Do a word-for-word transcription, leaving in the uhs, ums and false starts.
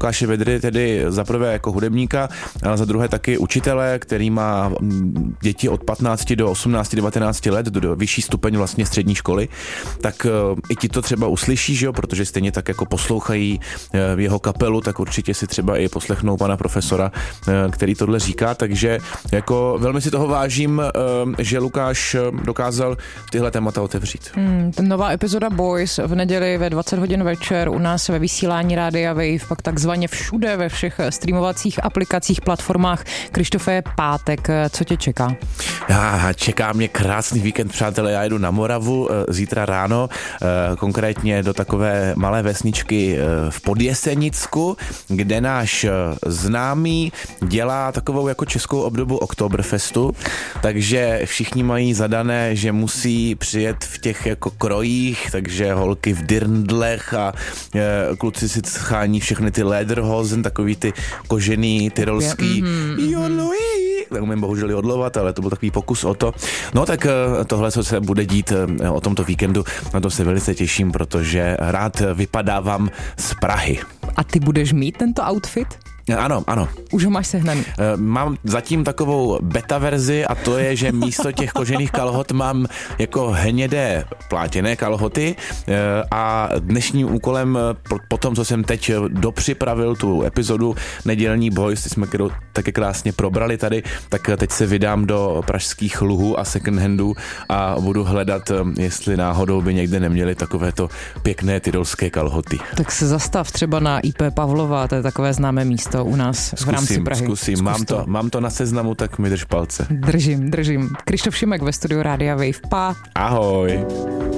Lukáše Vedry tedy za prvé jako hudebníka, a za druhé taky učitele, který má děti od patnácti do osmnácti, devatenácti let, do vyšší stupeň vlastně střední školy, tak i ti to třeba uslyší, že jo, protože stejně tak jako poslouchají jeho kapelu, tak určitě si třeba i poslechnou pana profesora, který tohle říká, takže jako velmi si toho vážím, že Lukáš dokázal tyhle témata otevřít. Hmm, nová epizoda Boys v neděli ve dvacet hodin večer u nás ve vysílání Rádia Wave, pak takzvaně všude ve všech streamovacích aplikacích, platformách. Krištofe, je pátek, co tě čeká? Já, čeká mě krásný víkend, přátelé, já jedu na Moravu zítra ráno, konkrétně do takové malé vesničky v Podjesenicku, kde náš známý dělá takovou jako českou obdobu Oktoberfestu, takže všichni mají zadané, že musí přijet v těch jako krojích, takže holky v dirndlech a kluci si schání všechny ty lederhosen, takový ty kožený, tyrolský mm-hmm. tak umím bohužel i odlovat, ale to byl takový pokus o to. No tak tohle, co se bude dít o tomto víkendu, na to se velice těším, protože rád vypadávám z Prahy. A ty budeš mít tento outfit? Ano, ano. Už ho máš sehnaný? Mám zatím takovou beta verzi a to je, že místo těch kožených kalhot mám jako hnědé plátěné kalhoty a dnešním úkolem po tom, co jsem teď dopřipravil tu epizodu Nedělní Boys, ty jsme kterou taky krásně probrali tady, tak teď se vydám do pražských luhů a second handů a budu hledat, jestli náhodou by někde neměli takovéto pěkné tyrolské kalhoty. Tak se zastav třeba na í pé Pavlova, to je takové známé místo u nás zkusím, v rámci Prahy. Zkusím, Zkus mám to. to, mám to na seznamu, tak mi drž palce. Držím, držím. Krištof Šimek ve studiu Rádia Wave. Pa. Ahoj.